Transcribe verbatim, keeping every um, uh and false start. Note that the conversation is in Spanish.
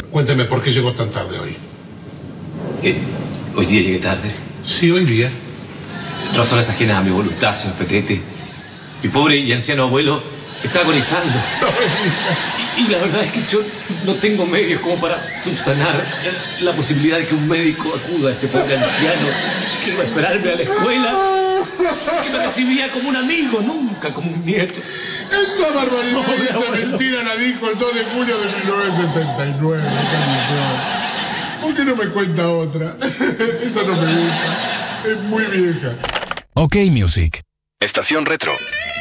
Cuénteme por qué llegó tan tarde hoy. Eh, ¿Hoy día llegué tarde? Sí, hoy día. Razones ajenas a mi voluntad, señor Petete. Mi pobre y anciano abuelo está agonizando. Y, y la verdad es que yo no tengo medios como para subsanar la posibilidad de que un médico acuda a ese pobre anciano que iba a esperarme a la escuela, que me recibía como un amigo, nunca como un nieto. Esa barbaridad, esa mentira la dijo el dos de julio de mil novecientos setenta y nueve. ¿Por qué no me cuenta otra? Esa no me gusta. Es muy vieja. OK Music. Estación Retro.